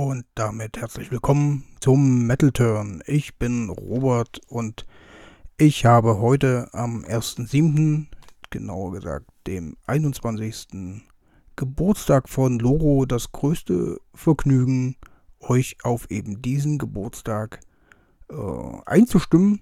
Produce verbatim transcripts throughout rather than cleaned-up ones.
Und damit herzlich willkommen zum Metal Turn. Ich bin Robert und ich habe heute am ersten siebten, genauer gesagt dem einundzwanzigsten Geburtstag von Loro das größte Vergnügen, euch auf eben diesen Geburtstag äh, einzustimmen.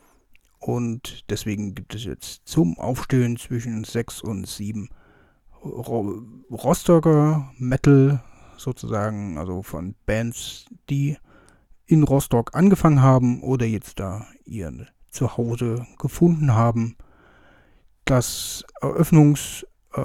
Und deswegen gibt es jetzt zum Aufstehen zwischen sechs und sieben Ro- Rostocker Metal sozusagen, also von Bands, die in Rostock angefangen haben oder jetzt da ihr Zuhause gefunden haben. Das Eröffnungsstück,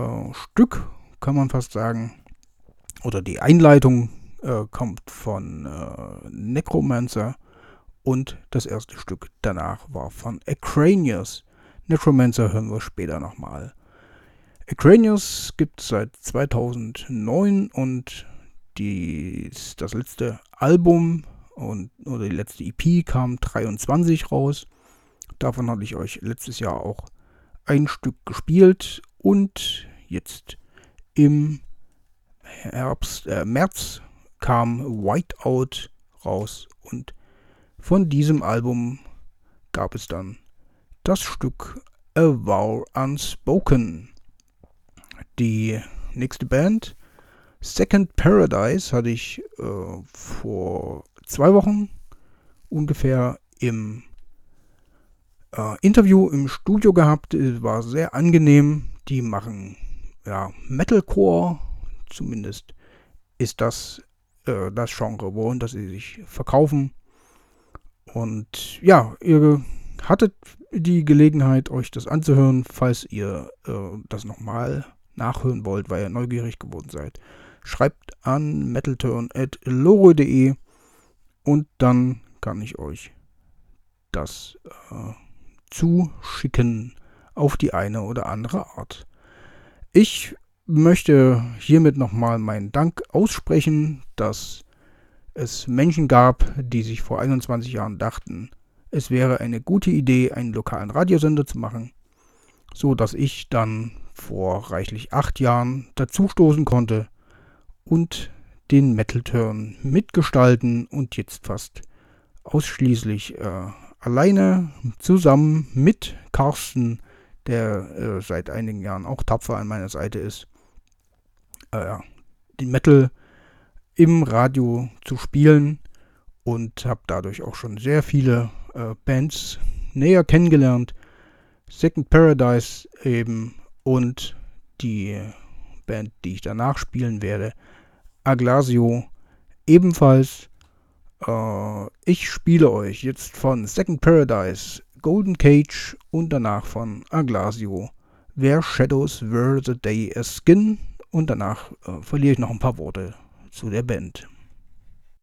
äh, kann man fast sagen, oder die Einleitung äh, kommt von äh, Necromancer und das erste Stück danach war von Acranius. Necromancer hören wir später nochmal. Acranius gibt es seit zweitausendneun und die, das letzte Album und, oder die letzte E P kam dreiundzwanzig raus. Davon hatte ich euch letztes Jahr auch ein Stück gespielt und jetzt im Herbst, äh, März kam Whiteout raus und von diesem Album gab es dann das Stück A Vow Unspoken. Die nächste Band, Second Paradise, hatte ich äh, vor zwei Wochen ungefähr im äh, Interview im Studio gehabt. Es war sehr angenehm. Die machen ja, Metalcore, zumindest ist das äh, das Genre, worin das sie sich verkaufen. Und ja, ihr hattet die Gelegenheit, euch das anzuhören, falls ihr äh, das nochmal nachhören wollt, weil ihr neugierig geworden seid. Schreibt an metalturn at loro punkt de und dann kann ich euch das äh, zuschicken auf die eine oder andere Art. Ich möchte hiermit nochmal meinen Dank aussprechen, dass es Menschen gab, die sich vor einundzwanzig Jahren dachten, es wäre eine gute Idee, einen lokalen Radiosender zu machen, so dass ich dann vor reichlich acht Jahren dazustoßen konnte und den Metal Turn mitgestalten und jetzt fast ausschließlich äh, alleine zusammen mit Carsten, der äh, seit einigen Jahren auch tapfer an meiner Seite ist, äh, den Metal im Radio zu spielen und habe dadurch auch schon sehr viele äh, Bands näher kennengelernt. Second Paradise eben und die Band, die ich danach spielen werde, Aglasio ebenfalls. Äh, ich spiele euch jetzt von Second Paradise Golden Cage und danach von Aglasio Where Shadows Were the Day a Skin und danach äh, verliere ich noch ein paar Worte zu der Band.